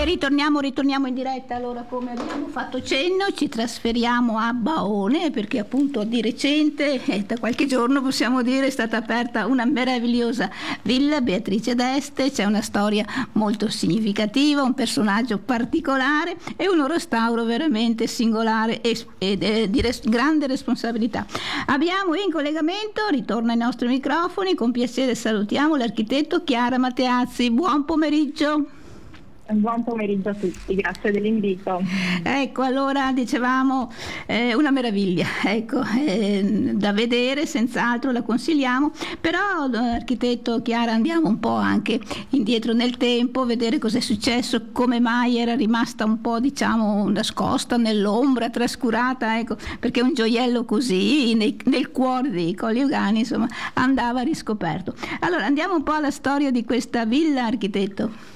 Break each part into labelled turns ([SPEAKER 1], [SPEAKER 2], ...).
[SPEAKER 1] Ritorniamo in diretta. Allora, come abbiamo fatto cenno, ci trasferiamo a Baone perché appunto di recente, da qualche giorno possiamo dire, è stata aperta una meravigliosa villa Beatrice d'Este. C'è una storia molto significativa, un personaggio particolare e uno restauro veramente singolare e di grande responsabilità. Abbiamo in collegamento, ritorna ai nostri microfoni, con piacere salutiamo l'architetto Chiara Mateazzi. Buon pomeriggio.
[SPEAKER 2] Buon pomeriggio a tutti, grazie dell'invito.
[SPEAKER 1] Ecco, allora dicevamo una meraviglia, ecco, da vedere, senz'altro la consigliamo, però architetto Chiara andiamo un po' anche indietro nel tempo, vedere cos'è successo, come mai era rimasta un po' diciamo nascosta nell'ombra, trascurata, ecco, perché un gioiello così nel cuore dei Colli Euganei insomma andava riscoperto. Allora andiamo un po' alla storia di questa villa, architetto.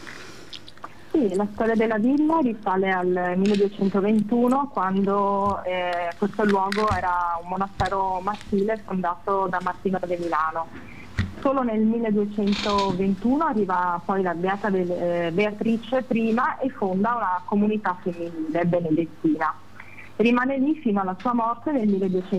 [SPEAKER 2] Sì, la storia della villa risale al 1221, quando questo luogo era un monastero maschile fondato da Martino de Milano. Solo nel 1221 arriva poi la Beata Beatrice prima e fonda una comunità femminile benedettina. Rimane lì fino alla sua morte nel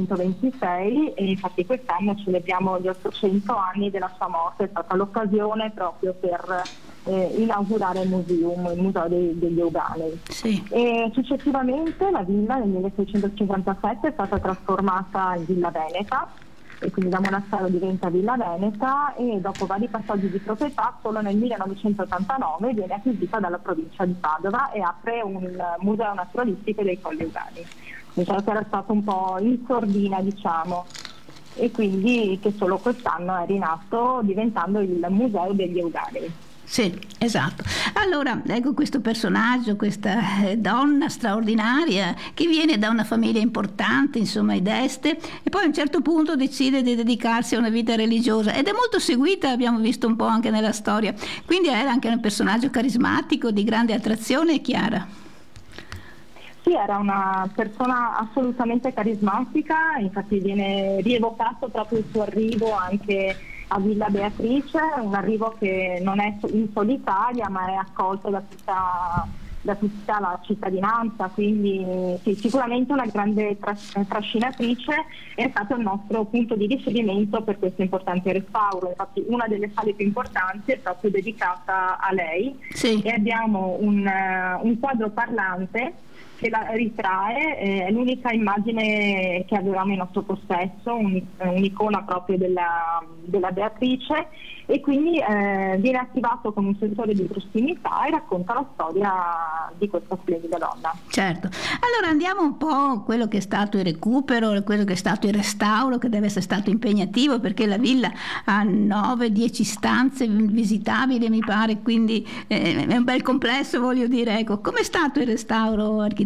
[SPEAKER 2] 1226 e infatti quest'anno celebriamo gli 800 anni della sua morte. È stata l'occasione proprio per inaugurare il museo degli Euganei.
[SPEAKER 1] Sì.
[SPEAKER 2] E successivamente la villa nel 1657 è stata trasformata in Villa Veneta e quindi da monastero diventa Villa Veneta e dopo vari passaggi di proprietà solo nel 1989 viene acquisita dalla provincia di Padova e apre un museo naturalistico dei Colli Euganei. Diciamo che era stato un po' in sordina, diciamo, e quindi che solo quest'anno è rinato diventando il museo degli Euganei.
[SPEAKER 1] Sì, esatto. Allora, ecco questo personaggio, questa donna straordinaria che viene da una famiglia importante, insomma, i d'Este, e poi a un certo punto decide di dedicarsi a una vita religiosa ed è molto seguita, abbiamo visto un po' anche nella storia. Quindi era anche un personaggio carismatico, di grande attrazione, Chiara.
[SPEAKER 2] Sì, era una persona assolutamente carismatica, infatti viene rievocato proprio il suo arrivo anche a Villa Beatrice, un arrivo che non è in solitaria ma è accolto da tutta la cittadinanza, quindi sì, sicuramente una grande trascinatrice. È stato il nostro punto di riferimento per questo importante restauro, infatti una delle sale più importanti è proprio dedicata a lei.
[SPEAKER 1] Sì.
[SPEAKER 2] E abbiamo un quadro parlante che la ritrae, è l'unica immagine che avevamo in nostro possesso, un'icona proprio della Beatrice, e quindi viene attivato con un sensore di prossimità e racconta la storia di questa splendida donna.
[SPEAKER 1] Certo. Allora andiamo un po' a quello che è stato il recupero, quello che è stato il restauro, che deve essere stato impegnativo perché la villa ha 9-10 stanze visitabili, mi pare, quindi è un bel complesso, voglio dire. Ecco, com'è stato il restauro, architetto?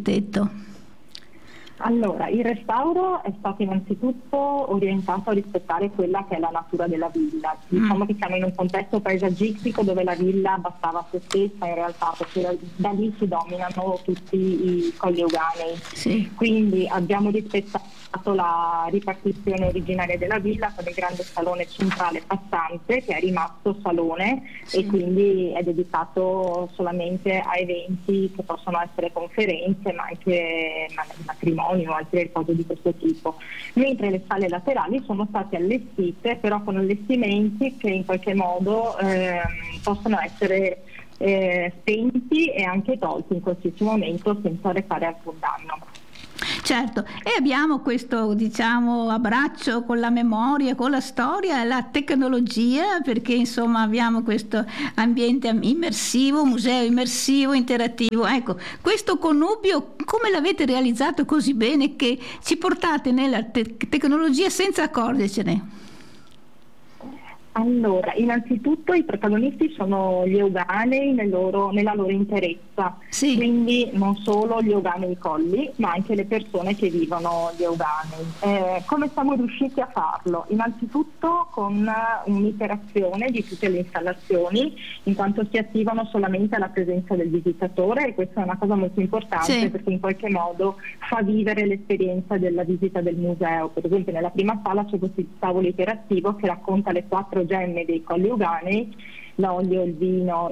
[SPEAKER 2] Allora, il restauro è stato innanzitutto orientato a rispettare quella che è la natura della villa. Diciamo che siamo in un contesto paesaggistico dove la villa bastava a se stessa in realtà, perché da lì si dominano tutti i Colli Euganei.
[SPEAKER 1] Sì.
[SPEAKER 2] Quindi abbiamo rispettato la ripartizione originaria della villa con il grande salone centrale passante che è rimasto salone. Sì. E quindi è dedicato solamente a eventi che possono essere conferenze ma anche matrimoni o altre cose di questo tipo, mentre le sale laterali sono state allestite però con allestimenti che in qualche modo possono essere spenti e anche tolti in qualsiasi momento senza recare alcun danno.
[SPEAKER 1] Certo, e abbiamo questo diciamo abbraccio con la memoria, con la storia e la tecnologia, perché insomma abbiamo questo ambiente immersivo, museo immersivo, interattivo. Ecco, questo connubio come l'avete realizzato così bene che ci portate nella tecnologia senza accorgercene?
[SPEAKER 2] Allora, innanzitutto i protagonisti sono gli Euganei nella loro interezza, sì. Quindi non solo gli Euganei Colli, ma anche le persone che vivono gli Euganei. Come siamo riusciti a farlo? Innanzitutto con un'iterazione di tutte le installazioni, in quanto si attivano solamente alla presenza del visitatore, e questa è una cosa molto importante, sì. Perché in qualche modo fa vivere l'esperienza della visita del museo. Per esempio nella prima sala c'è questo tavolo iterativo che racconta le 4 gemme dei Colli Euganei l'olio, il vino,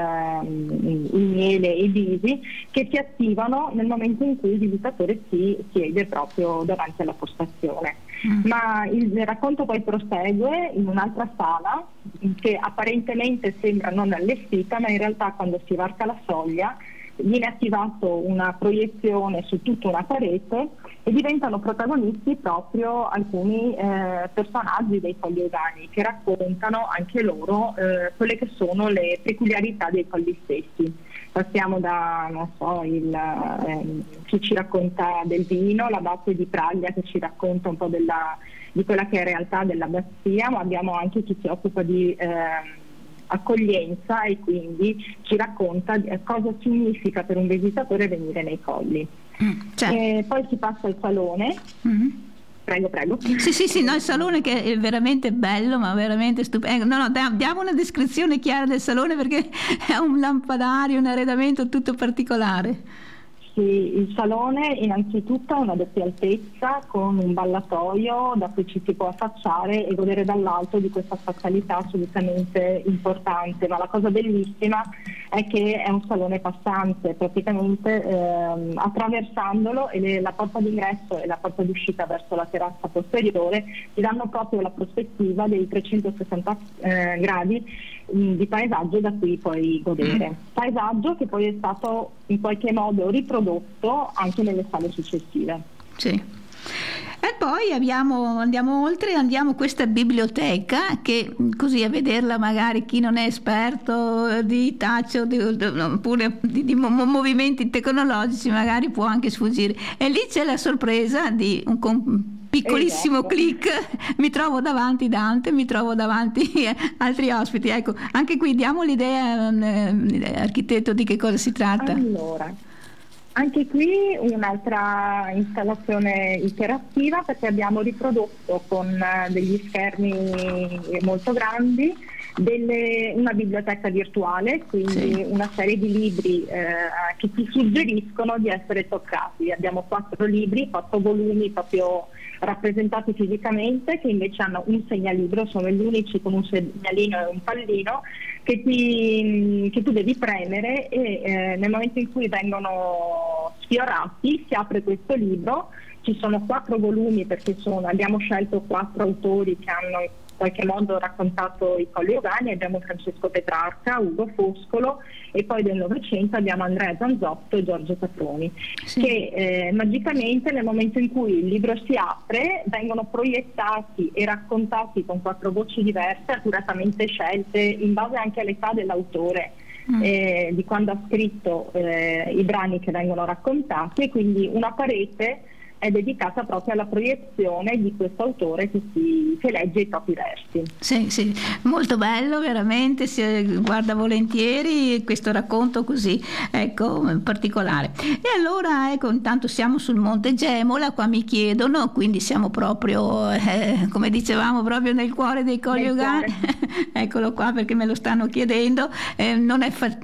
[SPEAKER 2] il miele e i visi, che si attivano nel momento in cui il visitatore si siede proprio davanti alla postazione. Ma il racconto poi prosegue in un'altra sala che apparentemente sembra non allestita, ma in realtà quando si varca la soglia viene attivato una proiezione su tutta una parete e diventano protagonisti proprio alcuni personaggi dei colli euganei, che raccontano anche loro quelle che sono le peculiarità dei colli stessi. Passiamo da, non so, chi ci racconta del vino, l'abate di Praglia che ci racconta un po' di quella che è in realtà dell'abbazia, ma abbiamo anche chi si occupa di accoglienza e quindi ci racconta cosa significa per un visitatore venire nei colli. Certo. Poi si passa al salone. Prego.
[SPEAKER 1] Sì, no, il salone che è veramente bello, ma veramente stupendo. No, diamo una descrizione chiara del salone, perché è un lampadario, un arredamento tutto particolare.
[SPEAKER 2] Sì, il salone innanzitutto ha una doppia altezza con un ballatoio da cui ci si può affacciare e godere dall'alto di questa spazialità assolutamente importante, ma la cosa bellissima è che è un salone passante, praticamente attraversandolo, e la porta d'ingresso e la porta d'uscita verso la terrazza posteriore ti danno proprio la prospettiva dei 360 gradi di paesaggio da cui puoi godere. Paesaggio che poi è stato in qualche modo riprodotto anche nelle sale successive.
[SPEAKER 1] Sì. E poi andiamo oltre, andiamo a questa biblioteca, che così a vederla magari chi non è esperto di touch oppure di movimenti tecnologici magari può anche sfuggire. E lì c'è la sorpresa di un piccolissimo click, mi trovo davanti Dante, mi trovo davanti altri ospiti. Ecco, anche qui diamo l'idea, architetto, di che cosa si tratta.
[SPEAKER 2] Allora, anche qui un'altra installazione interattiva, perché abbiamo riprodotto con degli schermi molto grandi una biblioteca virtuale, quindi una serie di libri che ti suggeriscono di essere toccati. Abbiamo 4 libri, 4 volumi proprio rappresentati fisicamente, che invece hanno un segnalibro, sono gli unici con un segnalino e un pallino che tu devi premere, e nel momento in cui vengono sfiorati si apre questo libro. Ci sono 4 volumi perché abbiamo scelto 4 autori che hanno in qualche modo raccontato i colli euganei. Abbiamo Francesco Petrarca, Ugo Foscolo, e poi del Novecento abbiamo Andrea Zanzotto e Giorgio Caproni, che magicamente nel momento in cui il libro si apre vengono proiettati e raccontati con 4 voci diverse, accuratamente scelte in base anche all'età dell'autore, di quando ha scritto i brani che vengono raccontati, e quindi una parete è dedicata proprio alla proiezione di questo autore che legge i propri versi.
[SPEAKER 1] Sì, molto bello, veramente, si guarda volentieri questo racconto così, ecco, particolare. E allora, ecco, intanto siamo sul Monte Gemola, qua mi chiedono, quindi siamo proprio, come dicevamo, proprio nel cuore dei Colli Euganei. Eccolo qua, perché me lo stanno chiedendo. Non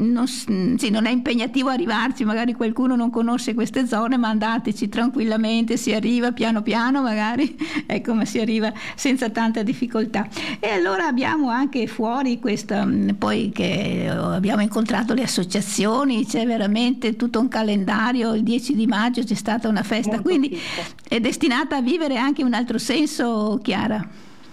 [SPEAKER 1] è impegnativo arrivarci, magari qualcuno non conosce queste zone, ma andateci tranquillamente, si arriva piano piano magari, ecco, ma si arriva senza tanta difficoltà. E allora abbiamo anche fuori questa, poi che abbiamo incontrato le associazioni, c'è veramente tutto un calendario. Il 10 di maggio c'è stata una festa, molto quindi fisso. È destinata a vivere anche un altro senso, Chiara.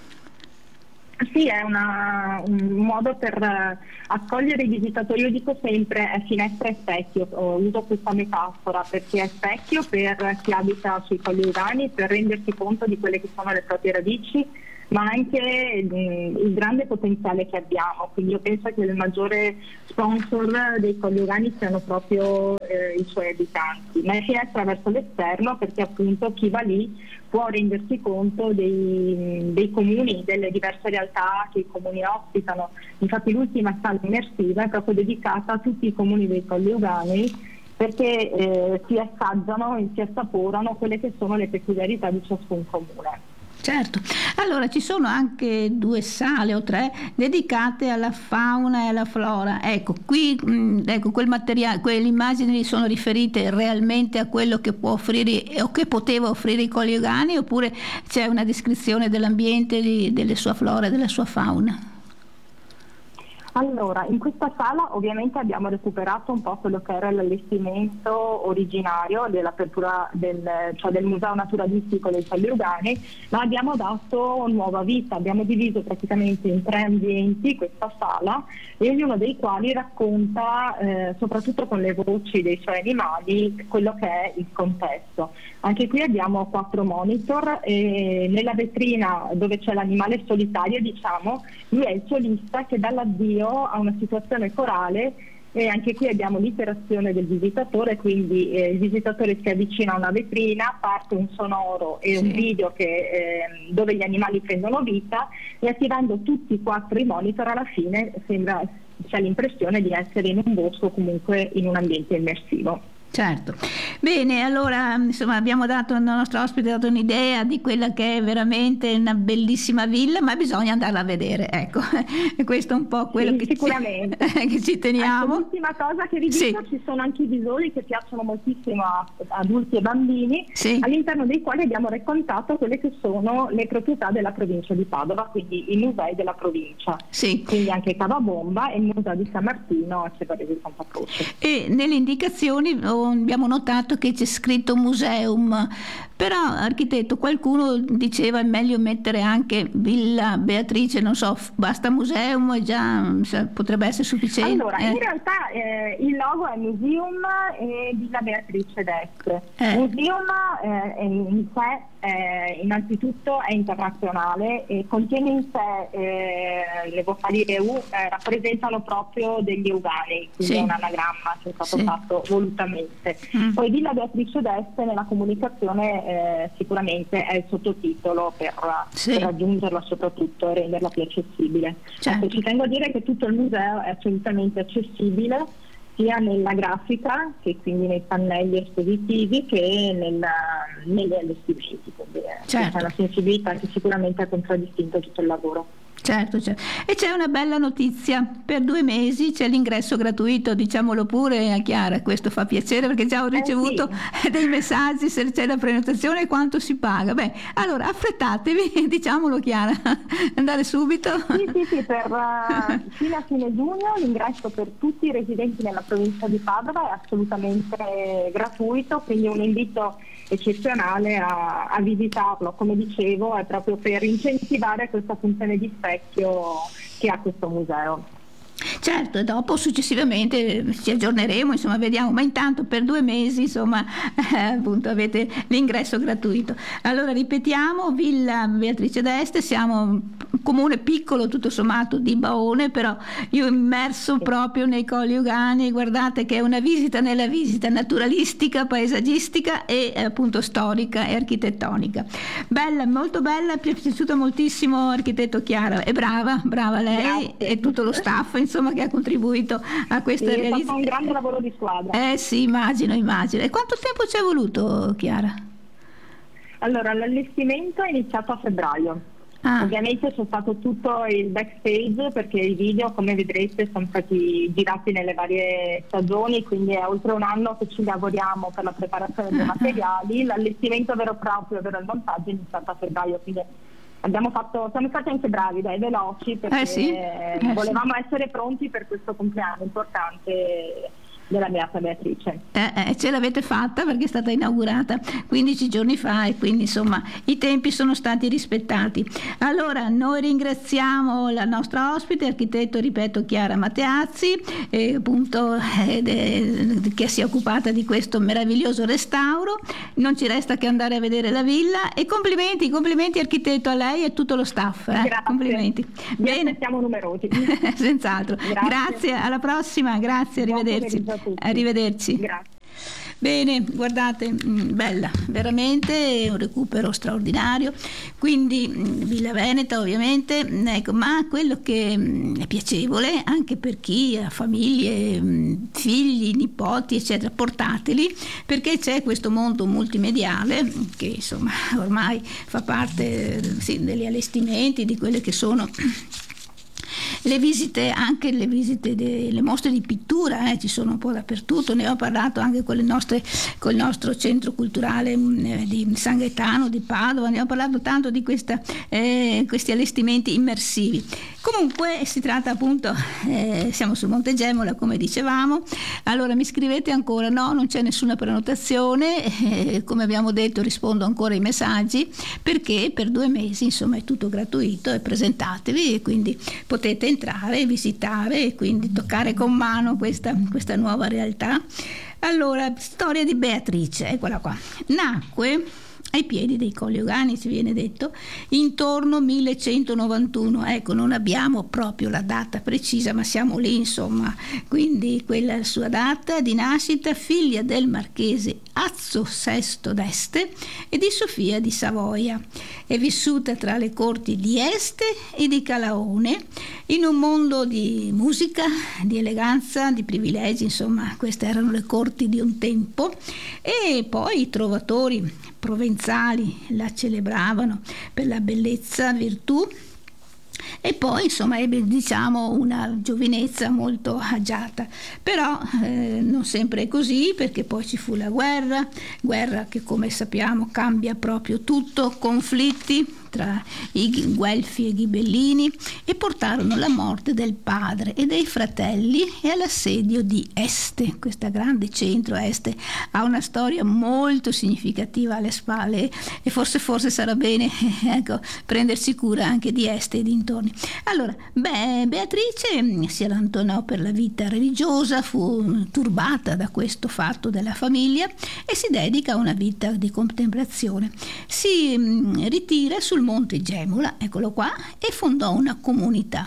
[SPEAKER 2] Sì, è un modo per accogliere i visitatori. Io dico sempre è finestra e specchio, uso questa metafora perché è specchio per chi abita sui Colli Euganei, per rendersi conto di quelle che sono le proprie radici, ma anche il grande potenziale che abbiamo. Quindi io penso che il maggiore sponsor dei Colli Euganei siano proprio i suoi abitanti, ma è finestra verso l'esterno, perché appunto chi va lì può rendersi conto dei comuni, delle diverse realtà che i comuni ospitano. Infatti l'ultima sala immersiva è proprio dedicata a tutti i comuni dei Colli Euganei, perché si assaggiano e si assaporano quelle che sono le peculiarità di ciascun comune.
[SPEAKER 1] Certo, allora ci sono anche 2 sale o 3 dedicate alla fauna e alla flora. Ecco, qui ecco, quel materiale, quelle immagini sono riferite realmente a quello che può offrire o che poteva offrire i Colli Euganei, oppure c'è una descrizione dell'ambiente, della sua flora e della sua fauna?
[SPEAKER 2] Allora, in questa sala ovviamente abbiamo recuperato un po' quello che era l'allestimento originario dell'apertura del Museo Naturalistico dei Colli Euganei, ma abbiamo dato nuova vita, abbiamo diviso praticamente in 3 ambienti questa sala, e ognuno dei quali racconta, soprattutto con le voci dei suoi animali, quello che è il contesto. Anche qui abbiamo 4 monitor e nella vetrina dove c'è l'animale solitario, diciamo, lui è il solista che dall'addio a una situazione corale, e anche qui abbiamo l'interazione del visitatore, quindi il visitatore si avvicina a una vetrina, parte un sonoro e un video dove gli animali prendono vita, e attivando tutti e 4 i monitor alla fine c'è l'impressione di essere in un bosco, comunque in un ambiente immersivo.
[SPEAKER 1] Certo. Bene, allora insomma abbiamo dato al nostro ospite un'idea di quella che è veramente una bellissima villa, ma bisogna andarla a vedere, ecco. E questo è un po' quello che
[SPEAKER 2] sicuramente
[SPEAKER 1] che ci teniamo.
[SPEAKER 2] L'ultima cosa che vi dico, ci sono anche i visori che piacciono moltissimo a adulti e bambini, all'interno dei quali abbiamo raccontato quelle che sono le proprietà della provincia di Padova, quindi i musei della provincia, quindi anche Cavabomba e il museo di San Martino a Cevarese di Santa Croce.
[SPEAKER 1] E nelle indicazioni abbiamo notato che c'è scritto museum, però architetto, qualcuno diceva è meglio mettere anche Villa Beatrice, non so, basta museum e già potrebbe essere sufficiente.
[SPEAKER 2] Allora, in realtà il logo è Museum e Villa Beatrice d'Este. Museum in sé innanzitutto è internazionale e contiene in sé le vocali EU, rappresentano proprio degli euganei, quindi è un anagramma che è stato fatto volutamente. Poi Villa Beatrice d'Este nella comunicazione sicuramente è il sottotitolo per raggiungerla, soprattutto e renderla più accessibile. Certo. Ci tengo a dire che tutto il museo è assolutamente accessibile, sia nella grafica, che quindi nei pannelli espositivi, che negli allestimenti. C'è una sensibilità che sicuramente ha contraddistinto tutto il lavoro.
[SPEAKER 1] Certo. E c'è una bella notizia: per 2 mesi c'è l'ingresso gratuito, diciamolo pure a Chiara, questo fa piacere perché già ho ricevuto dei messaggi se c'è la prenotazione e quanto si paga. Beh, allora affrettatevi, diciamolo Chiara, andare subito.
[SPEAKER 2] Sì, fino a fine giugno l'ingresso per tutti i residenti nella provincia di Padova è assolutamente gratuito, quindi un invito eccezionale a visitarlo. Come dicevo, è proprio per incentivare questa funzione di specchio che ha questo museo.
[SPEAKER 1] Certo, e dopo successivamente ci aggiorneremo, insomma vediamo, ma intanto per 2 mesi insomma appunto avete l'ingresso gratuito. Allora ripetiamo, Villa Beatrice d'Este, siamo un comune piccolo tutto sommato di Baone, però io immerso proprio nei Colli Euganei, guardate che è una visita nella visita, naturalistica, paesaggistica e appunto storica e architettonica. Bella, molto bella, mi è piaciuta moltissimo architetto Chiara, e brava lei. Grazie. E tutto lo staff insomma che ha contribuito a questa realizzazione.
[SPEAKER 2] È stato un grande lavoro di squadra.
[SPEAKER 1] Sì, immagino. E quanto tempo ci è voluto, Chiara?
[SPEAKER 2] Allora, l'allestimento è iniziato a febbraio. Ovviamente c'è stato tutto il backstage, perché i video, come vedrete, sono stati girati nelle varie stagioni, quindi è oltre un anno che ci lavoriamo per la preparazione dei materiali. L'allestimento vero e proprio, ovvero il montaggio, è iniziato a febbraio, quindi siamo stati anche bravi, veloci, perché volevamo essere pronti per questo compleanno importante della Beata Beatrice.
[SPEAKER 1] Ce l'avete fatta perché è stata inaugurata 15 giorni fa e quindi insomma i tempi sono stati rispettati. Allora noi ringraziamo la nostra ospite, architetto, ripeto, Chiara Mateazzi, appunto che si è occupata di questo meraviglioso restauro. Non ci resta che andare a vedere la villa, e complimenti architetto a lei e a tutto lo staff.
[SPEAKER 2] Grazie.
[SPEAKER 1] Complimenti.
[SPEAKER 2] Bene, siamo numerosi.
[SPEAKER 1] Senz'altro. Grazie, alla prossima, grazie, arrivederci. Arrivederci.
[SPEAKER 2] Grazie.
[SPEAKER 1] Bene, guardate, bella, veramente un recupero straordinario. Quindi Villa Veneta ovviamente, ecco, ma quello che è piacevole anche per chi ha famiglie, figli, nipoti eccetera, portateli, perché c'è questo mondo multimediale che insomma ormai fa parte degli allestimenti, di quelle che sono le visite, anche le visite le mostre di pittura, ci sono un po' dappertutto. Ne ho parlato anche con il nostro centro culturale di San Gaetano di Padova, ne ho parlato tanto di questi allestimenti immersivi. Comunque si tratta appunto, siamo sul Monte Gemola come dicevamo. Allora mi scrivete ancora? No, non c'è nessuna prenotazione, come abbiamo detto rispondo ancora ai messaggi, perché per 2 mesi insomma è tutto gratuito, e presentatevi, e quindi potete entrare, visitare e quindi toccare con mano questa nuova realtà. Allora, storia di Beatrice, eccola qua. Nacque ai piedi dei Colli Euganei, ci viene detto, intorno 1191. Ecco, non abbiamo proprio la data precisa, ma siamo lì, insomma. Quindi quella è la sua data di nascita, figlia del marchese Azzo VI d'Este e di Sofia di Savoia. È vissuta tra le corti di Este e di Calaone, in un mondo di musica, di eleganza, di privilegi, insomma, queste erano le corti di un tempo. E poi i trovatori provenzali la celebravano per la bellezza, virtù, e poi insomma ebbe, diciamo, una giovinezza molto agiata. Però non sempre è così, perché poi ci fu la guerra che, come sappiamo, cambia proprio tutto, conflitti tra i Guelfi e i Ghibellini, e portarono alla morte del padre e dei fratelli e all'assedio di Este. Questo grande centro Este ha una storia molto significativa alle spalle, e forse sarà bene ecco, prendersi cura anche di Este e dintorni. Allora, Beatrice si allontanò per la vita religiosa, fu turbata da questo fatto della famiglia e si dedica a una vita di contemplazione. Si ritira sul Monte Gemola, eccolo qua, e fondò una comunità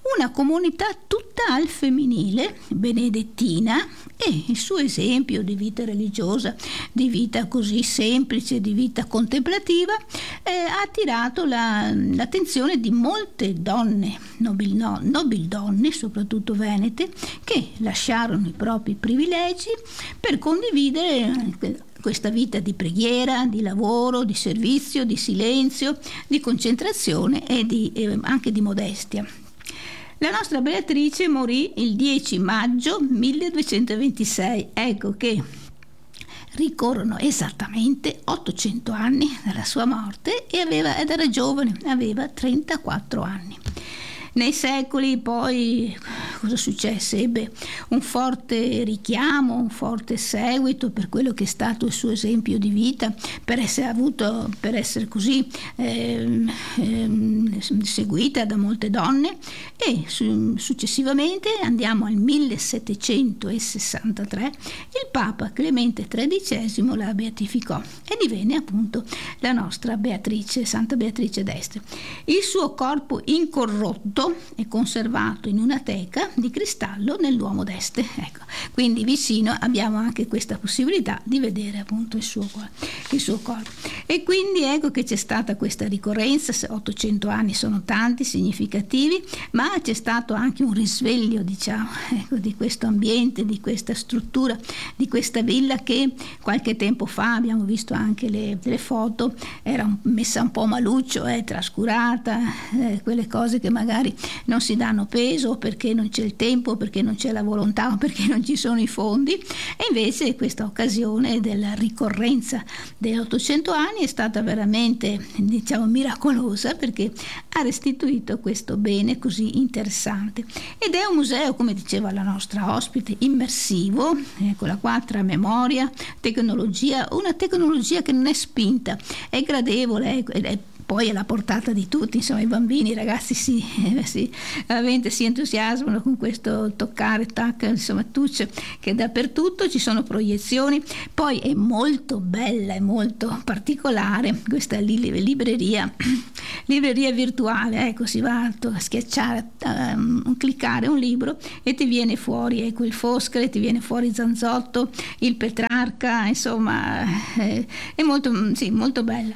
[SPEAKER 1] tutta al femminile, benedettina, e il suo esempio di vita religiosa, di vita così semplice, di vita contemplativa, ha attirato l'attenzione di molte donne, nobildonne, soprattutto venete, che lasciarono i propri privilegi per condividere questa vita di preghiera, di lavoro, di servizio, di silenzio, di concentrazione e anche di modestia. La nostra Beatrice morì il 10 maggio 1226. Ecco che ricorrono esattamente 800 anni dalla sua morte, ed era giovane, aveva 34 anni. Nei secoli poi cosa successe? Ebbe un forte richiamo, un forte seguito per quello che è stato il suo esempio di vita, per essere così seguita da molte donne, e successivamente andiamo al 1763, il Papa Clemente XIII la beatificò e divenne appunto la nostra Beatrice, Santa Beatrice d'Este. Il suo corpo incorrotto è conservato in una teca di cristallo nel Duomo d'Este. Ecco, quindi vicino abbiamo anche questa possibilità di vedere appunto il suo corpo. E quindi ecco che c'è stata questa ricorrenza. 800 anni sono tanti, significativi, ma c'è stato anche un risveglio, diciamo, ecco, di questo ambiente, di questa struttura, di questa villa che qualche tempo fa, abbiamo visto anche le foto, era messa un po' maluccio, trascurata, quelle cose che magari non si danno peso perché non c'è il tempo, perché non c'è la volontà, perché non ci sono i fondi. E invece questa occasione della ricorrenza degli 800 anni è stata veramente, diciamo, miracolosa, perché ha restituito questo bene così interessante. Ed è un museo, come diceva la nostra ospite, immersivo, eccola qua, tra memoria, tecnologia, una tecnologia che non è spinta, è gradevole, è poi alla portata di tutti, insomma i bambini, i ragazzi veramente si entusiasmano con questo toccare, insomma touch che dappertutto, ci sono proiezioni. Poi è molto bella, è molto particolare questa libreria virtuale, ecco, si va a schiacciare, cliccare un libro e ti viene fuori, ecco, il Foscare, ti viene fuori Zanzotto, il Petrarca, insomma è molto bella.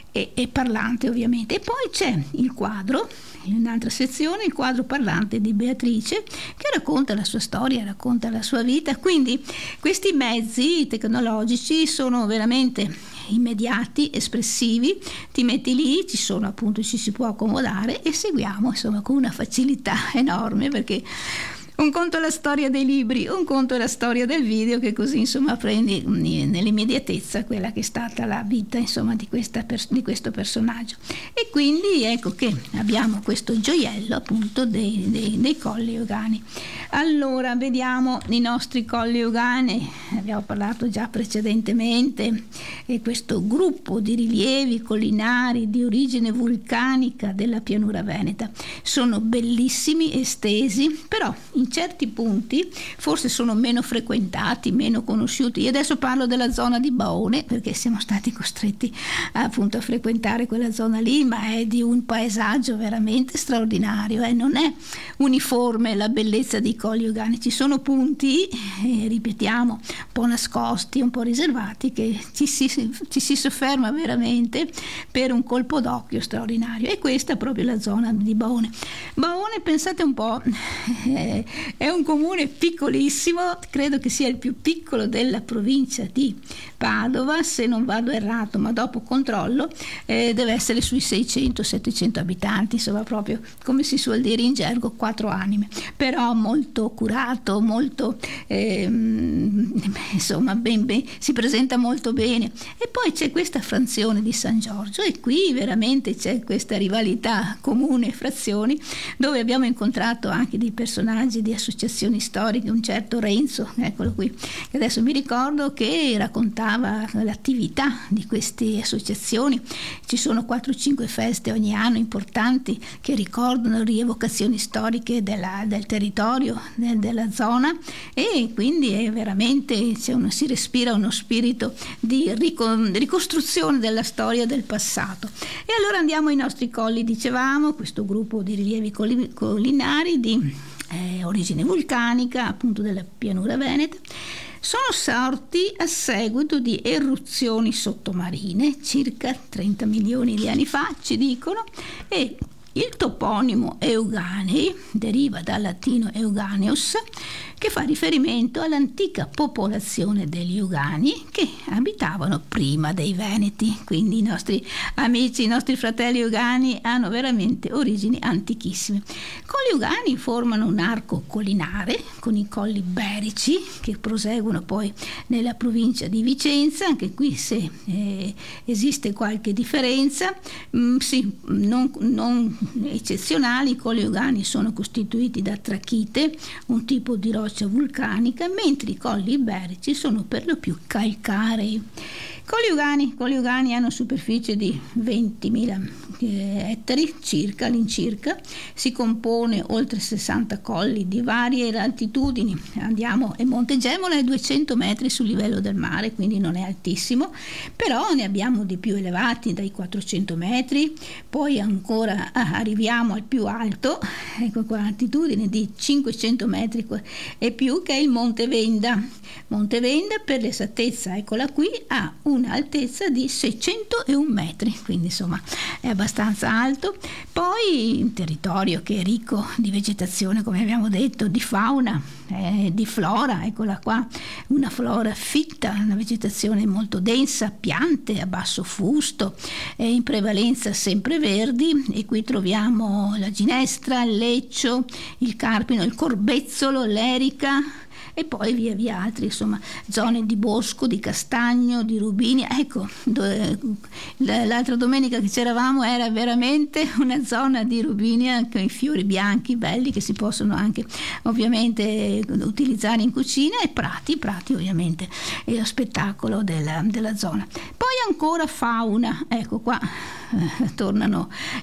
[SPEAKER 1] e parlante ovviamente. E poi c'è il quadro, in un'altra sezione, il quadro parlante di Beatrice, che racconta la sua storia, racconta la sua vita. Quindi questi mezzi tecnologici sono veramente immediati, espressivi, ti metti lì, ci si può accomodare e seguiamo insomma con una facilità enorme, perché un conto è la storia dei libri, un conto è la storia del video, che così insomma prendi nell'immediatezza quella che è stata la vita insomma di questo personaggio. E quindi ecco che abbiamo questo gioiello appunto dei Colli Euganei. Allora vediamo i nostri Colli Euganei, abbiamo parlato già precedentemente, e questo gruppo di rilievi collinari di origine vulcanica della pianura veneta. Sono bellissimi, estesi, però in certi punti forse sono meno frequentati, meno conosciuti. Io adesso parlo della zona di Baone, perché siamo stati costretti appunto a frequentare quella zona lì, ma è di un paesaggio veramente straordinario, non è uniforme la bellezza dei Colli Euganei. Ci sono punti, ripetiamo, un po' nascosti, un po' riservati, che ci si sofferma veramente per un colpo d'occhio straordinario, e questa è proprio la zona di Baone. Baone, pensate un po', è un comune piccolissimo, credo che sia il più piccolo della provincia di Padova, se non vado errato, ma dopo controllo deve essere sui 600-700 abitanti, insomma proprio come si suol dire in gergo 4 anime, però molto curato, molto insomma ben, si presenta molto bene. E poi c'è questa frazione di San Giorgio, e qui veramente c'è questa rivalità comune frazioni, dove abbiamo incontrato anche dei personaggi di associazioni storiche, un certo Renzo, eccolo qui, che adesso mi ricordo, che raccontava l'attività di queste associazioni. Ci sono 4-5 feste ogni anno importanti che ricordano rievocazioni storiche del territorio, della zona, e quindi è veramente si respira uno spirito di ricostruzione della storia del passato. E allora andiamo ai nostri colli, dicevamo, questo gruppo di rilievi collinari di origine vulcanica appunto della pianura veneta. Sono sorti a seguito di eruzioni sottomarine circa 30 milioni di anni fa, ci dicono, e il toponimo Euganei deriva dal latino Euganeus, che fa riferimento all'antica popolazione degli Eugani che abitavano prima dei Veneti. Quindi i nostri amici, i nostri fratelli Eugani hanno veramente origini antichissime. Con gli Eugani formano un arco collinare con i colli berici che proseguono poi nella provincia di Vicenza. Anche qui se esiste qualche differenza, sì, non eccezionali. I colli Eugani sono costituiti da trachite, un tipo di roccia vulcanica, mentre i colli iberici sono per lo più calcarei. Colli Eugani hanno superficie di 20.000 ettari circa, all'incirca. Si compone oltre 60 colli di varie altitudini. Andiamo, e Monte Gemola è 200 metri sul livello del mare, quindi non è altissimo, però ne abbiamo di più elevati, dai 400 metri, poi ancora arriviamo al più alto, ecco qua, altitudine di 500 metri e più, che è il Monte Venda. Monte Venda, per l'esattezza, eccola qui, ha un'altezza di 601 metri, quindi insomma è abbastanza alto. Poi un territorio che è ricco di vegetazione, come abbiamo detto, di fauna, di flora, eccola qua, una flora fitta, una vegetazione molto densa, piante a basso fusto, in prevalenza sempreverdi, e qui troviamo la ginestra, il leccio, il carpino, il corbezzolo, l'erica, e poi via altri, insomma, zone di bosco, di castagno, di rubinia. Ecco, l'altra domenica che c'eravamo era veramente una zona di rubinia con i fiori bianchi belli che si possono anche ovviamente utilizzare in cucina, e prati ovviamente, è lo spettacolo della zona. Poi ancora fauna, ecco qua. Ci torna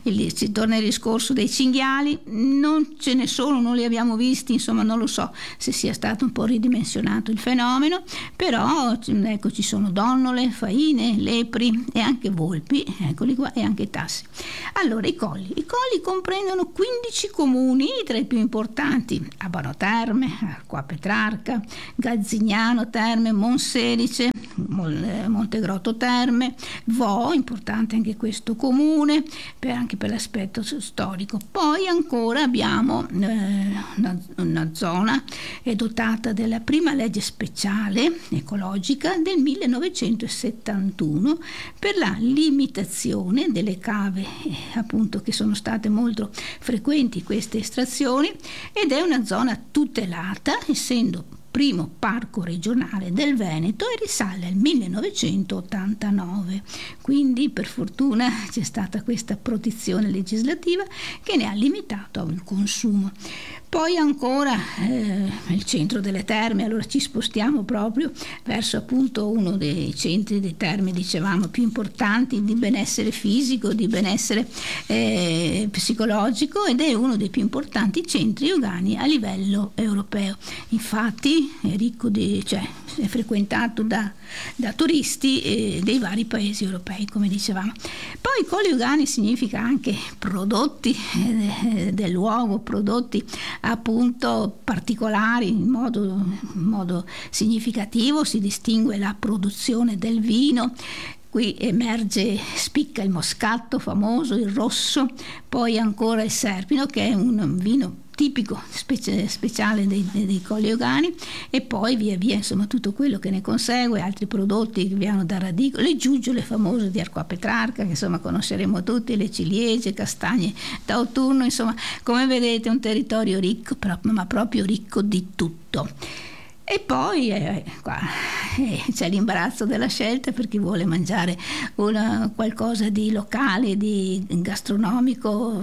[SPEAKER 1] il discorso dei cinghiali. Non ce ne sono, non li abbiamo visti, insomma non lo so se sia stato un po' ridimensionato il fenomeno, però ecco, ci sono donnole, faine, lepri e anche volpi, eccoli qua, e anche tassi. Allora i colli comprendono 15 comuni, tra i più importanti Abano Terme, qua Petrarca, Galzignano Terme, Monselice, Montegrotto Terme, Vo, importante anche questo comune, anche per l'aspetto storico. Poi ancora abbiamo una zona è dotata della prima legge speciale ecologica del 1971 per la limitazione delle cave, appunto, che sono state molto frequenti queste estrazioni, ed è una zona tutelata, essendo primo parco regionale del Veneto, e risale al 1989. Quindi per fortuna c'è stata questa protezione legislativa che ne ha limitato il consumo. Poi ancora il centro delle terme, allora ci spostiamo proprio verso appunto uno dei centri dei terme, dicevamo, più importanti di benessere fisico, di benessere psicologico, ed è uno dei più importanti centri yogani a livello europeo. Infatti è ricco è frequentato da turisti dei vari paesi europei, come dicevamo. Poi Colle Yogani significa anche prodotti del luogo, prodotti appunto particolari. In modo significativo si distingue la produzione del vino. Qui spicca il moscato famoso, il rosso, poi ancora il serpino, che è un vino tipico speciale dei Colli Yogani, e poi via via insomma tutto quello che ne consegue, altri prodotti che vanno da radicolo, le giuggiole famose di Arqua Petrarca, che insomma conosceremo tutti, le ciliegie, castagne d'autunno, insomma come vedete un territorio ricco, ma proprio ricco di tutto. E poi qua c'è l'imbarazzo della scelta per chi vuole mangiare qualcosa di locale, di gastronomico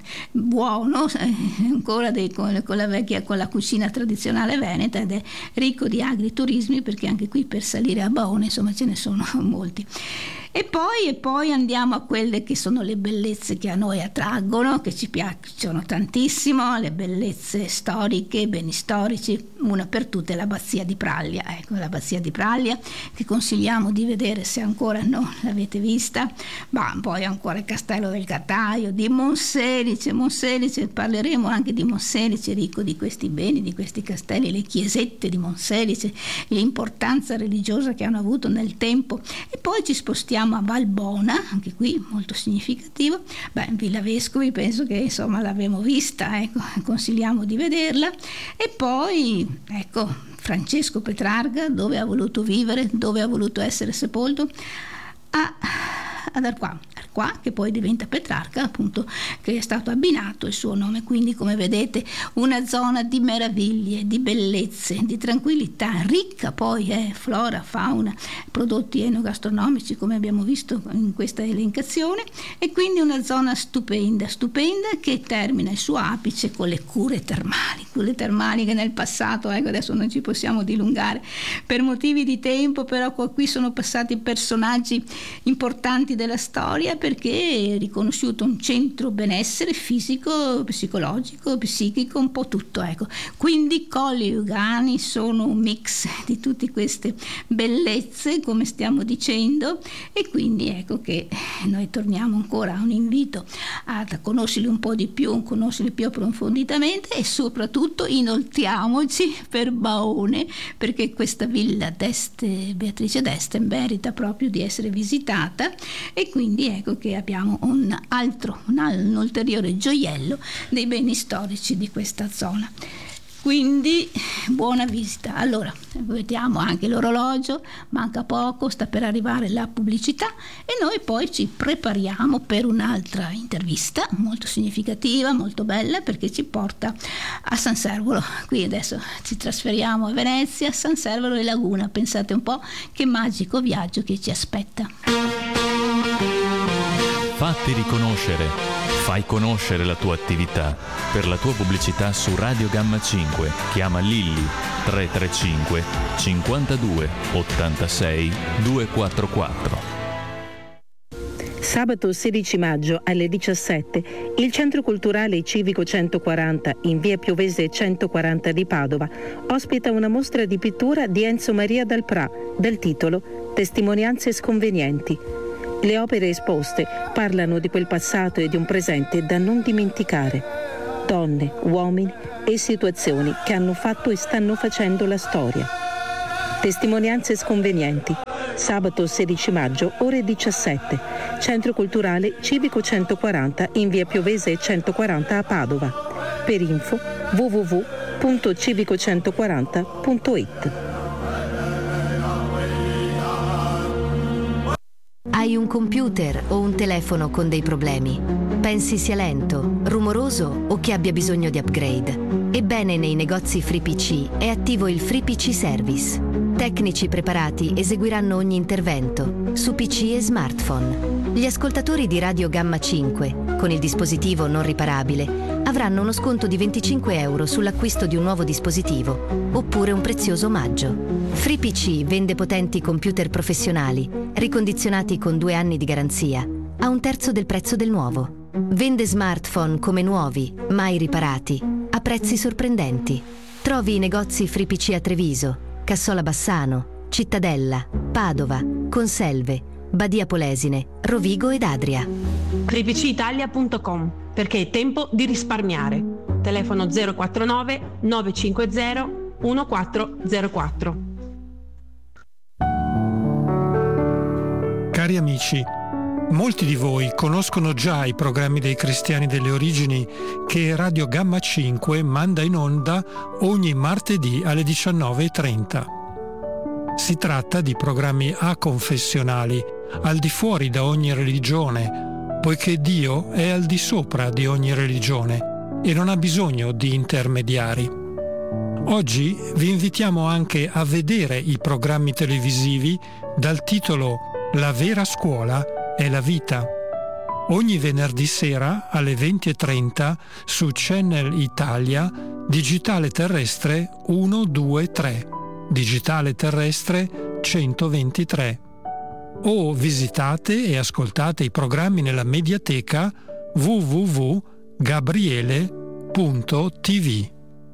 [SPEAKER 1] buono, ancora con la cucina tradizionale veneta, ed è ricco di agriturismi, perché anche qui per salire a Baone insomma ce ne sono molti. E poi andiamo a quelle che sono le bellezze che a noi attraggono, che ci piacciono tantissimo, le bellezze storiche, i beni storici. Una per tutte è l'abbazia di Praglia. Ecco, l'abbazia di Praglia, che consigliamo di vedere se ancora non l'avete vista. Ma poi ancora il castello del Cattaio, di Monselice, parleremo anche di Monselice, ricco di questi beni, di questi castelli, le chiesette di Monselice, l'importanza religiosa che hanno avuto nel tempo. E poi ci spostiamo a Valbona, anche qui molto significativo. Villa Vescovi penso che insomma l'abbiamo vista, ecco, consigliamo di vederla. E poi ecco Francesco Petrarca, dove ha voluto vivere, dove ha voluto essere sepolto, ad Arquà, che poi diventa Petrarca, appunto, che è stato abbinato il suo nome. Quindi come vedete una zona di meraviglie, di bellezze, di tranquillità, ricca poi è flora, fauna, prodotti enogastronomici come abbiamo visto in questa elencazione, e quindi una zona stupenda che termina il suo apice con le cure termali che nel passato, ecco, adesso non ci possiamo dilungare per motivi di tempo, però qui sono passati personaggi importanti della storia, perché è riconosciuto un centro benessere fisico, psicologico, psichico, un po' tutto, ecco. Quindi Colli Yogani sono un mix di tutte queste bellezze, come stiamo dicendo, e quindi ecco che noi torniamo ancora a un invito a conoscerli un po' di più, conoscerli più approfonditamente, e soprattutto inoltriamoci per Baone, perché questa villa Beatrice d'Este merita proprio di essere visitata, e quindi ecco che abbiamo un ulteriore gioiello dei beni storici di questa zona. Quindi buona visita. Allora vediamo anche l'orologio, manca poco, sta per arrivare la pubblicità, e noi poi ci prepariamo per un'altra intervista molto significativa, molto bella, perché ci porta a San Servolo. Qui adesso ci trasferiamo a Venezia, San Servolo e Laguna. Pensate un po' che magico viaggio che ci aspetta.
[SPEAKER 3] Fatti riconoscere, fai conoscere la tua attività. Per la tua pubblicità su Radio Gamma 5 chiama Lilli 335 52 86 244.
[SPEAKER 4] Sabato 16 maggio alle 17 il Centro Culturale e Civico 140 in via Piovese 140 di Padova ospita una mostra di pittura di Enzo Maria Dalprà dal titolo Testimonianze sconvenienti. Le opere esposte parlano di quel passato e di un presente da non dimenticare. Donne, uomini e situazioni che hanno fatto e stanno facendo la storia. Testimonianze sconvenienti. Sabato 16 maggio, ore 17. Centro Culturale Civico 140 in via Piovese 140 a Padova. Per info www.civico140.it.
[SPEAKER 5] Hai un computer o un telefono con dei problemi? Pensi sia lento, rumoroso o che abbia bisogno di upgrade? Ebbene, nei negozi FreePC è attivo il FreePC Service. Tecnici preparati eseguiranno ogni intervento su PC e smartphone. Gli ascoltatori di Radio Gamma 5, con il dispositivo non riparabile, avranno uno sconto di 25 euro sull'acquisto di un nuovo dispositivo, oppure un prezioso omaggio. FreePC vende potenti computer professionali, ricondizionati con 2 anni di garanzia, a 1/3 del prezzo del nuovo. Vende smartphone come nuovi, mai riparati, a prezzi sorprendenti. Trovi i negozi FreePC a Treviso, Cassola Bassano, Cittadella, Padova, Conselve, Badia Polesine, Rovigo ed Adria.
[SPEAKER 6] FreePCitalia.com, perché è tempo di risparmiare. Telefono 049 950 1404.
[SPEAKER 7] Cari amici, molti di voi conoscono già i programmi dei Cristiani delle Origini che Radio Gamma 5 manda in onda ogni martedì alle 19:30. Si tratta di programmi aconfessionali, al di fuori da ogni religione, poiché Dio è al di sopra di ogni religione e non ha bisogno di intermediari. Oggi vi invitiamo anche a vedere i programmi televisivi dal titolo La vera scuola è la vita. Ogni venerdì sera alle 20:30 su Channel Italia, digitale terrestre 123, digitale terrestre 123. O visitate e ascoltate i programmi nella mediateca www.gabriele.tv.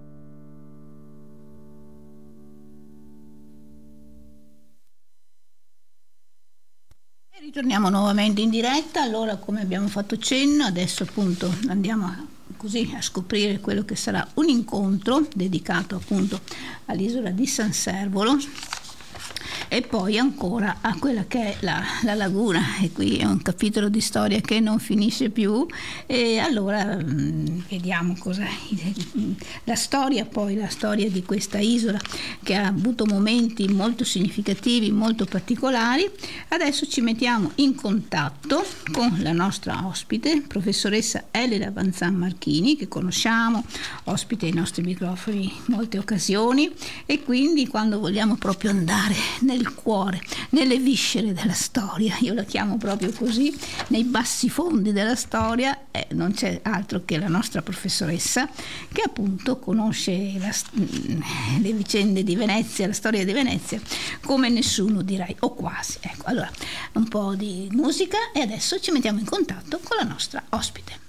[SPEAKER 1] Ritorniamo nuovamente in diretta. Allora, come abbiamo fatto cenno, adesso appunto andiamo a scoprire quello che sarà un incontro dedicato appunto all'isola di San Servolo e poi ancora a quella che è la laguna, e qui è un capitolo di storia che non finisce più. E allora vediamo cos'è la storia di questa isola, che ha avuto momenti molto significativi, molto particolari. Adesso ci mettiamo in contatto con la nostra ospite, professoressa Elena Vanzan Marchini, che conosciamo, ospite ai nostri microfoni in molte occasioni, e quindi quando vogliamo proprio andare nel cuore, nelle viscere della storia, io la chiamo proprio così, nei bassi fondi della storia, non c'è altro che la nostra professoressa, che appunto conosce le vicende di Venezia, la storia di Venezia come nessuno, direi, o quasi. Ecco, allora un po' di musica e adesso ci mettiamo in contatto con la nostra ospite.